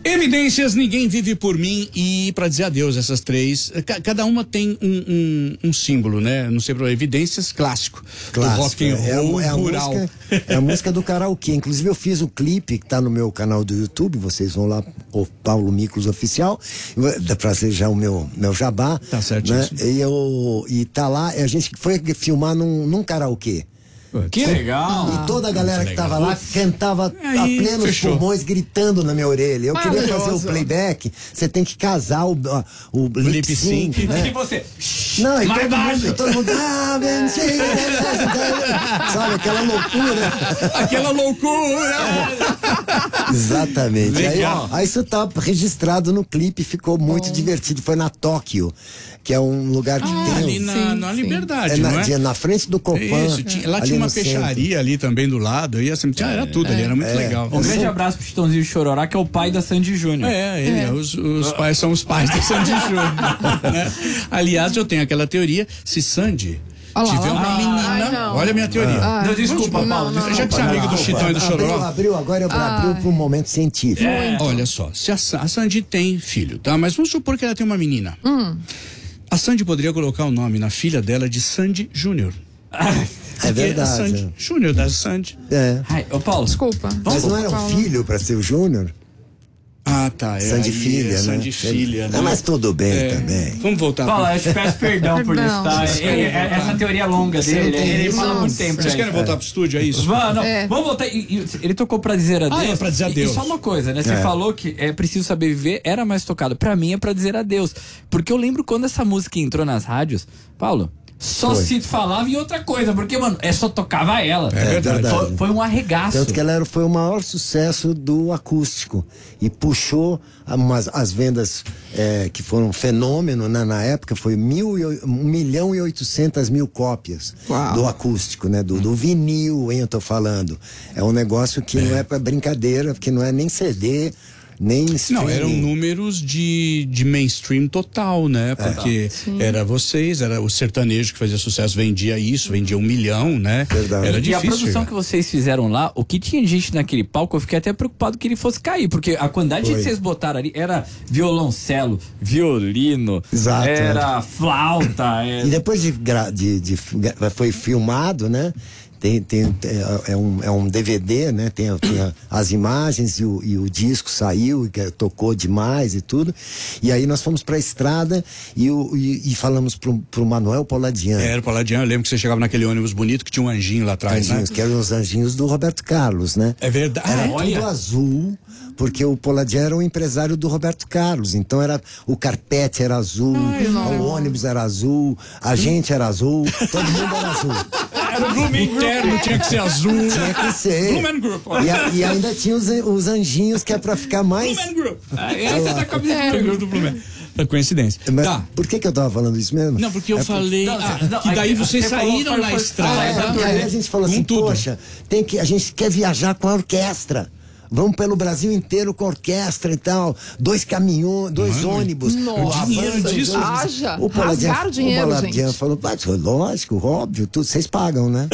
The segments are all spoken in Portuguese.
Evidências, Ninguém Vive Por Mim e Pra Dizer Adeus, essas três. Cada uma tem um símbolo, né? Não sei, Evidências, clássico. Do rock and roll rural. É a música do karaokê. Inclusive eu fiz o clipe que tá no meu canal do YouTube, vocês vão lá, o Paulo Miklos Oficial, pra ser já o meu jabá. Tá certo, né? E tá lá, a gente foi filmar num karaokê. Que legal! E toda a galera que tava lá cantava a plenos pulmões, gritando na minha orelha. Eu queria fazer o playback, você tem que casar o lip sync, né? E você? Não, e todo mundo sabe, aquela loucura. Aquela loucura! Exatamente. Aí isso tá registrado no clipe, ficou muito divertido. Foi na Tóquio, que é um lugar que tem... Ali na Liberdade, não é? Na frente do Copan. Isso, lá tinha uma peixaria ali também do lado, e assim, era tudo ali, era muito legal. Um grande abraço pro Chitãozinho Chororó, que é o pai da Sandy Júnior. Os pais são os pais da Sandy Júnior. Né? Aliás, eu tenho aquela teoria, se Sandy tiver uma menina, olha a minha teoria. Não, desculpa, Paulo. Já que você é amigo do Chitão e do Chororó. Agora abriu para um momento científico. Olha só, se a Sandy tem filho, tá? Mas vamos supor que ela tem uma menina. A Sandy poderia colocar o nome na filha dela de Sandy Júnior. É verdade. Sandy Júnior da Sandy. Ai, ô Paulo. Desculpa. Mas não era um filho para ser o Júnior? Ah, tá. Sandy filha, né? Sandy filha, né? Mas tudo bem também. Vamos voltar. Paulo, eu te peço perdão por isso, tá? Essa teoria longa dele, ele fala há muito tempo. Vocês querem voltar pro estúdio, é isso? Vamos voltar. Ele tocou Pra Dizer Adeus. É Pra Dizer Adeus. E só uma coisa, né? Você falou que é Preciso Saber Viver, era mais tocado. Pra mim é Pra Dizer Adeus. Porque eu lembro quando essa música entrou nas rádios, Paulo, só se falava em outra coisa, porque, mano, só tocava ela. É verdade. Foi um arregaço. Tanto que ela foi o maior sucesso do acústico e puxou as vendas que foram um fenômeno na época, foi 1.800.000 cópias do acústico, né? Do vinil, hein, eu tô falando. É um negócio que não é pra brincadeira, que não é nem CD, nem streaming. Não, eram números de mainstream total, né? Porque era vocês, era o sertanejo que fazia sucesso, vendia 1 milhão, né? Verdade. Era difícil. E a produção que vocês fizeram lá, o que tinha de gente naquele palco, eu fiquei até preocupado que ele fosse cair, porque a quantidade de gente que vocês botaram ali era violoncelo, violino, era flauta. E depois foi filmado, né? É um DVD, né? Tem as imagens e o disco saiu, tocou demais e tudo. E aí nós fomos pra estrada e falamos pro Manuel Poladian. Era o Poladian, eu lembro que você chegava naquele ônibus bonito que tinha um anjinho lá atrás, né? Que eram os anjinhos do Roberto Carlos, né? É verdade. Era tudo azul, porque o Poladian era o empresário do Roberto Carlos. Então o carpete era azul, o ônibus era azul, a gente era azul, todo mundo era azul. Era o Blumen interno, tinha que ser azul. Tinha que ser. Blumen Group. E ainda tinha os anjinhos, que é pra ficar mais... Blumen Group. Essa tá com a camisa do Blumen. Coincidência. Mas por que eu tava falando isso mesmo? Não, porque eu falei que daí vocês saíram na estrada. E aí a gente falou assim, poxa, a gente quer viajar com a orquestra. Vamos pelo Brasil inteiro com orquestra e tal. 2 caminhões, 2 ônibus. Nossa, dinheiro disso. O Poladian falou, lógico, óbvio, tudo, vocês pagam, né?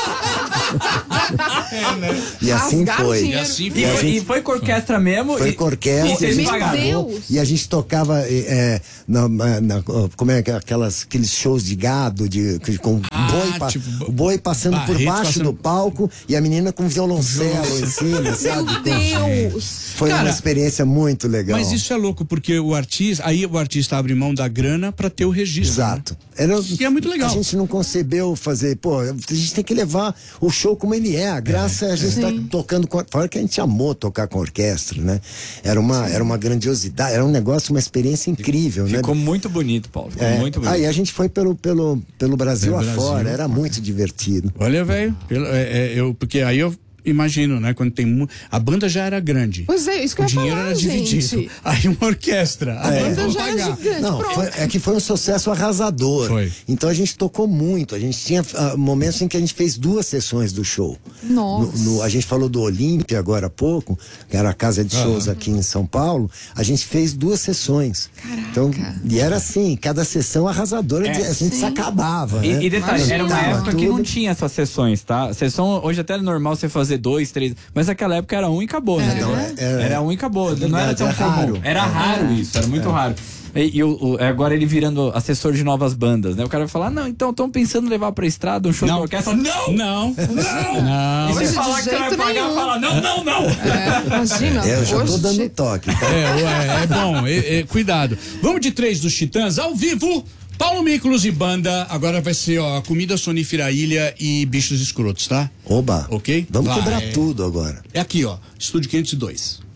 E assim foi. E foi com orquestra mesmo? Foi com orquestra. E vocês pagaram. E a gente tocava como é que aqueles shows de gado com o boi passando por baixo do palco e a menina com violoncelo em cima, sabe? Deus! Foi uma experiência muito legal. Mas isso é louco, porque o artista abre mão da grana pra ter o registro. Exato. E é muito legal. A gente não concebeu fazer, a gente tem que levar o show como ele é. A graça é a gente estar tocando fora que a gente amou tocar com orquestra, né? Era uma grandiosidade, era um negócio, uma experiência incrível, né? Ficou muito bonito, Paulo. Ficou muito bonito. Aí a gente foi pelo Brasil afora, era muito divertido. Olha, velho, porque aí eu imagino, né? Quando tem a banda já era grande. Pois é, isso que eu ia falar, o dinheiro era dividido. Aí uma orquestra. A banda já era gigante. Não, foi um sucesso arrasador. Foi. Então a gente tocou muito. A gente tinha momentos em que a gente fez 2 sessões do show. Nossa. A gente falou do Olímpia agora há pouco, que era a casa de shows aqui em São Paulo. A gente fez 2 sessões. Caraca. Então, e era assim, cada sessão arrasadora, a gente se acabava. E né? detalhe, era uma época que não tinha essas sessões, tá? Sessão, hoje até é normal você fazer fazer 2, 3. Mas naquela época era um e acabou, né? Era um e acabou. Não era tão comum. Era raro isso, era muito raro. E agora ele virando assessor de novas bandas, né? O cara vai falar, não, então estão pensando em levar pra estrada um show de orquestra. Não! E se falar que você vai pagar, fala, não! Imagina. Eu já tô dando toque. Tá? É bom, cuidado. Vamos de 3 dos Titãs, ao vivo, Paulo Miklos e banda. Agora vai ser, Comida Sonífera Ilha e Bichos Escrotos, tá? Oba! Ok? Vamos quebrar tudo agora. É aqui, Estúdio 502.